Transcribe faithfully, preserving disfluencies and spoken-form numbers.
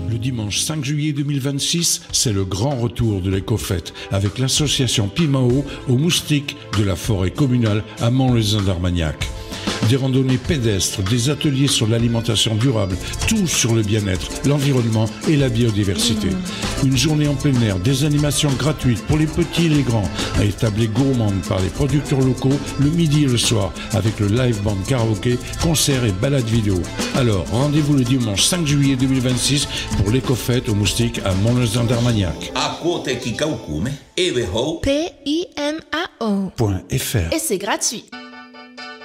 Le dimanche cinq juillet deux mille vingt-six, c'est le grand retour de l'éco-fête avec l'association Pimao aux moustiques de la forêt communale à Mont-le-Zin-d'Armagnac. Des randonnées pédestres, des ateliers sur l'alimentation durable, tout sur le bien-être, l'environnement et la biodiversité. Une journée en plein air, des animations gratuites pour les petits et les grands, à tablées gourmandes par les producteurs locaux le midi et le soir, avec le live band karaoké, concerts et balades vidéo. Alors, rendez-vous le dimanche cinq juillet deux mille vingt-six pour l'éco-fête aux moustiques à Mont-le-Zin-d'Armagnac. P I M A O Point F R. Et c'est gratuit.